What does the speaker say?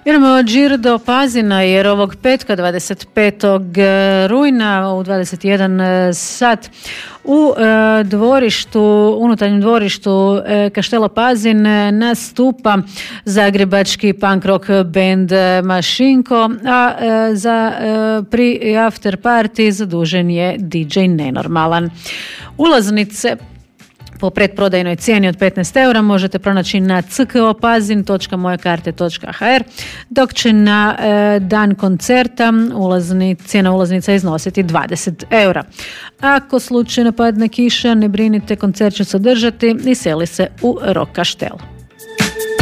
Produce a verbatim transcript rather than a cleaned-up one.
Idemo Đir do Pazina jer ovog petka dvadeset petog rujna u dvadeset jedan sat u e, dvorištu, unutarnjem dvorištu e, Kaštela Pazin nastupa zagrebački punk rock band Mašinko, a e, za e, pri i after party zadužen je D J Nenormalan. Ulaznice po pretprodajnoj cijeni od petnaest eura možete pronaći na c k o pazin točka moje karte točka h r, dok će na e, dan koncerta ulazni, cijena ulaznica iznositi dvadeset eura. Ako slučajno padne kiša, ne brinite, koncert će se održati i seli se u Rock Kaštel.